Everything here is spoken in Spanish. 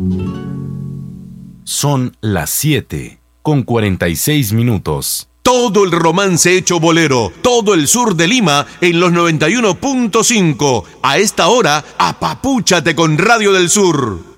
Son las 7:46. Todo el romance hecho bolero, todo el sur de Lima en los 91.5. A esta hora, apapúchate con Radio del Sur.